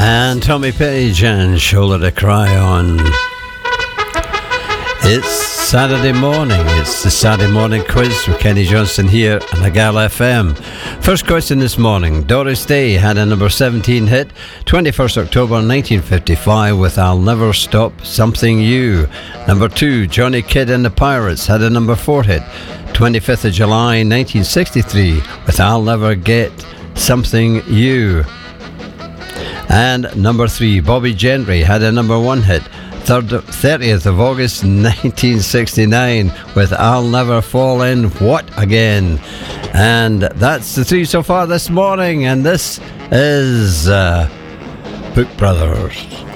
And Tommy Page and Shoulder to Cry On. It's Saturday morning. It's the Saturday morning quiz with Kenny Johnston here on Nagal FM. First question this morning. Doris Day had a number 17 hit, 21st October 1955 with I'll Never Stop Something You. Number 2, Johnny Kidd and the Pirates had a number 4 hit, 25th of July 1963 with I'll Never Get Something You. And number 3, Bobby Gentry had a number 1 hit, 30th of August 1969 with I'll Never Fall In What Again. And that's the 3 so far this morning, and this is Book Brothers.